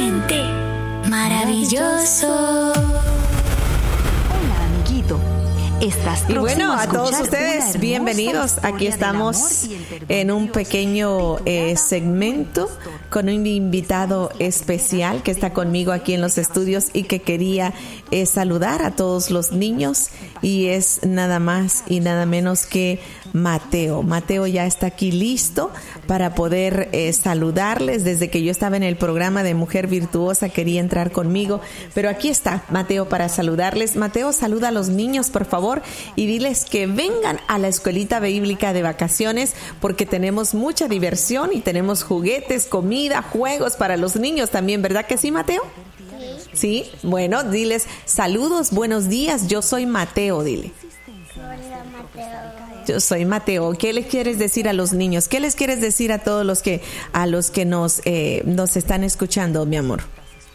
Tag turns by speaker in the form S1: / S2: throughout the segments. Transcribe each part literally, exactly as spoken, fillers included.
S1: diferente, maravilloso.
S2: Hola, amiguito. Estás
S3: Y bueno,
S2: próximo
S3: a todos
S2: escuchar una
S3: ustedes,
S2: hermosa
S3: bienvenidos.
S2: historia
S3: Aquí
S2: del
S3: estamos
S2: amor y el perdón
S3: en un
S2: de Dios,
S3: pequeño eh,
S2: titulada
S3: segmento con un invitado especial que está conmigo aquí en los estudios y que quería eh, saludar a todos los niños, y es nada más y nada menos que Mateo. Mateo ya está aquí listo para poder eh, saludarles. Desde que yo estaba en el programa de Mujer Virtuosa quería entrar conmigo, pero aquí está Mateo para saludarles. Mateo, saluda a los niños, por favor, y diles que vengan a la escuelita bíblica de vacaciones, porque tenemos mucha diversión y tenemos juguetes, comida, juegos para los niños también, ¿verdad que sí, Mateo? Sí. Sí, bueno, diles saludos, buenos días, yo soy Mateo, dile.
S4: Hola, Mateo.
S3: Yo soy Mateo. ¿Qué les quieres decir a los niños? ¿Qué les quieres decir a todos los que a los que nos eh, nos están escuchando, mi amor?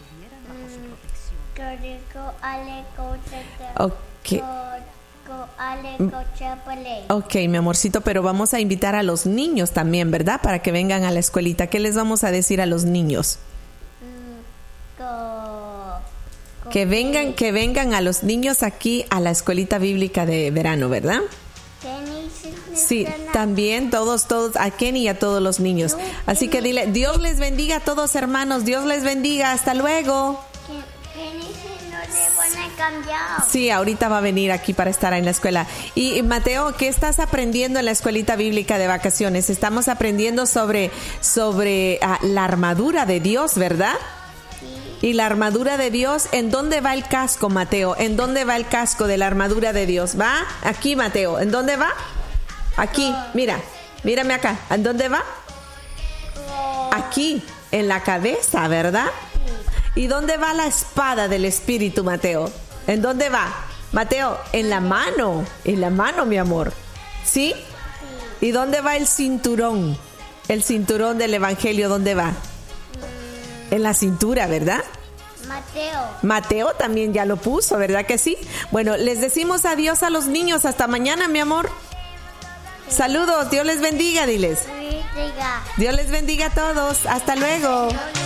S3: Okay. Ok, mi amorcito, pero vamos a invitar a los niños también, ¿verdad? Para que vengan a la escuelita. ¿Qué les vamos a decir a los niños? Que vengan, que vengan a los niños aquí a la escuelita bíblica de verano, ¿verdad? Sí, también todos, todos, a Kenny y a todos los niños. Así que dile, Dios les bendiga a todos, hermanos, Dios les bendiga, hasta luego. Sí, ahorita va a venir aquí para estar en la escuela. Y Mateo, ¿qué estás aprendiendo en la escuelita bíblica de vacaciones? Estamos aprendiendo sobre, sobre uh, la armadura de Dios, ¿verdad? Y la armadura de Dios, ¿en dónde va el casco, Mateo? ¿En dónde va el casco de la armadura de Dios? ¿Va? Aquí, Mateo. ¿En dónde va? Aquí, mira, mírame acá. ¿En dónde va? Aquí, en la cabeza, ¿verdad? ¿Y dónde va la espada del Espíritu, Mateo? ¿En dónde va? Mateo, en la mano, en la mano, mi amor. ¿Sí? ¿Y dónde va el cinturón? El cinturón del Evangelio, ¿dónde va? En la cintura, ¿verdad?
S4: Mateo.
S3: Mateo también ya lo puso, ¿verdad que sí? Bueno, les decimos adiós a los niños. Hasta mañana, mi amor. Sí. Saludos. Dios les bendiga, diles.
S4: Bendiga.
S3: Dios les bendiga a todos. Hasta luego.